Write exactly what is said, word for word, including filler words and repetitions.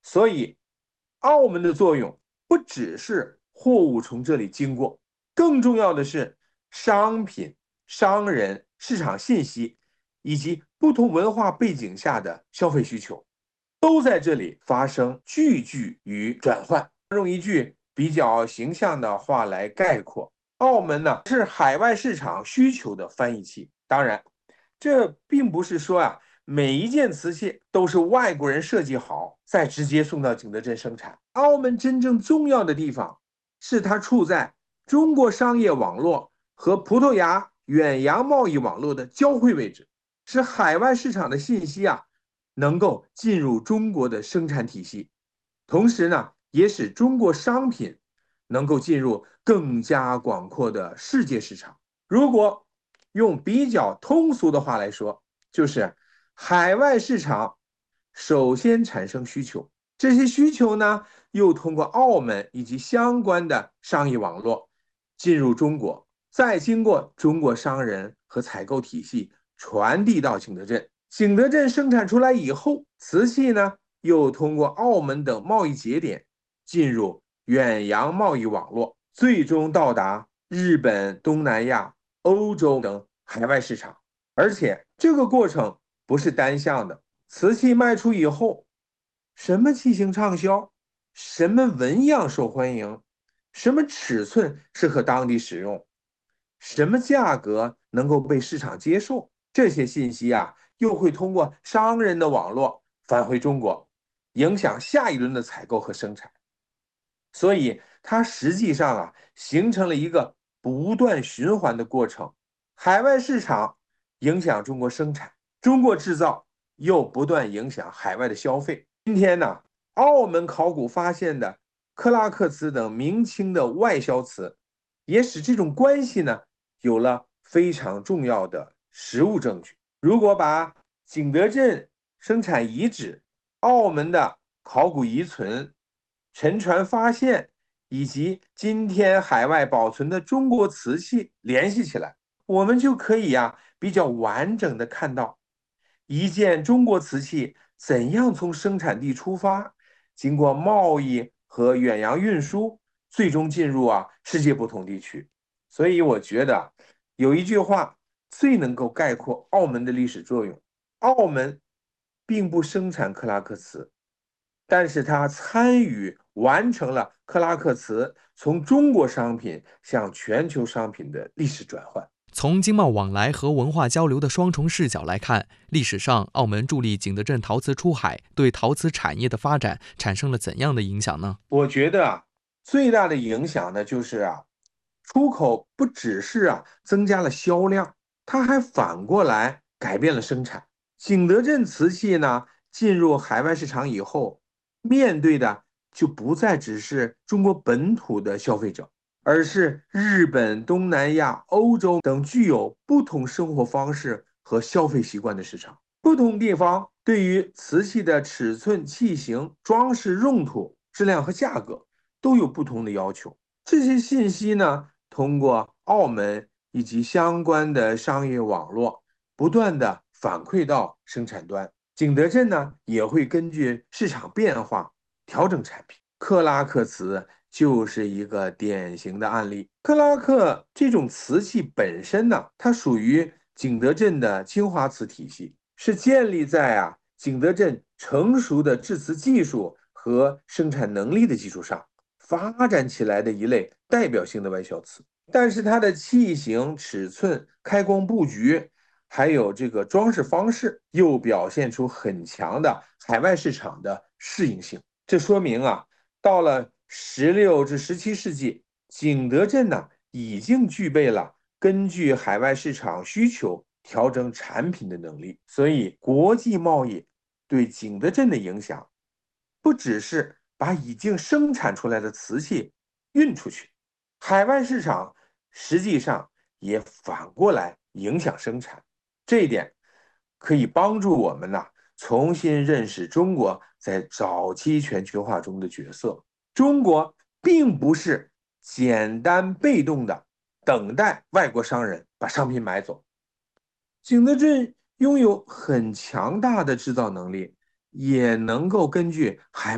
所以，澳门的作用不只是货物从这里经过，更重要的是商品、商人、市场信息以及不同文化背景下的消费需求，都在这里发生聚聚与转换。用一句比较形象的话来概括，澳门呢是海外市场需求的翻译器。当然，这并不是说啊，每一件瓷器都是外国人设计好再直接送到景德镇生产。澳门真正重要的地方是它处在中国商业网络和葡萄牙远洋贸易网络的交汇位置，使海外市场的信息啊能够进入中国的生产体系，同时呢，也使中国商品能够进入更加广阔的世界市场。如果用比较通俗的话来说，就是海外市场首先产生需求，这些需求呢，又通过澳门以及相关的商业网络进入中国，再经过中国商人和采购体系传递到景德镇。景德镇生产出来以后，瓷器呢又通过澳门等贸易节点进入远洋贸易网络，最终到达日本、东南亚、欧洲等海外市场。而且这个过程不是单向的，瓷器卖出以后，什么器型畅销，什么纹样受欢迎，什么尺寸适合当地使用，什么价格能够被市场接受，这些信息啊，又会通过商人的网络返回中国，影响下一轮的采购和生产。所以它实际上啊，形成了一个不断循环的过程。海外市场影响中国生产，中国制造又不断影响海外的消费。今天呢，澳门考古发现的克拉克瓷等明清的外销瓷，也使这种关系呢有了非常重要的实物证据。如果把景德镇生产遗址、澳门的考古遗存、沉船发现以及今天海外保存的中国瓷器联系起来，我们就可以呀、啊、比较完整的看到一件中国瓷器怎样从生产地出发，经过贸易和远洋运输，最终进入啊世界不同地区。所以我觉得有一句话最能够概括澳门的历史作用：澳门并不生产克拉克瓷，但是它参与完成了克拉克瓷从中国商品向全球商品的历史转换。 从经贸往来和文化交流的双重视角来看，历史上澳门助力景德镇陶瓷出海，对陶瓷产业的发展产生了怎样的影响呢？ 我觉得啊，最大的影响呢，就是啊，出口不只是啊增加了销量，它还反过来改变了生产。景德镇瓷器呢，进入海外市场以后，面对的就不再只是中国本土的消费者，而是日本、东南亚、欧洲等具有不同生活方式和消费习惯的市场。不同地方对于瓷器的尺寸、器型、装饰用途、质量和价格都有不同的要求。这些信息呢，通过澳门以及相关的商业网络，不断的反馈到生产端。景德镇呢，也会根据市场变化调整产品。克拉克瓷就是一个典型的案例。克拉克这种瓷器本身呢，它属于景德镇的精华瓷体系，是建立在啊景德镇成熟的制瓷技术和生产能力的基础上发展起来的一类代表性的外销瓷。但是它的器型、尺寸、开光布局，还有这个装饰方式，又表现出很强的海外市场的适应性。这说明啊，到了十六至十七世纪，景德镇呢已经具备了根据海外市场需求调整产品的能力。所以，国际贸易对景德镇的影响，不只是把已经生产出来的瓷器运出去，海外市场实际上也反过来影响生产。这一点可以帮助我们呢、啊、重新认识中国在早期全球化中的角色。中国并不是简单被动的等待外国商人把商品买走。景德镇拥有很强大的制造能力，也能够根据海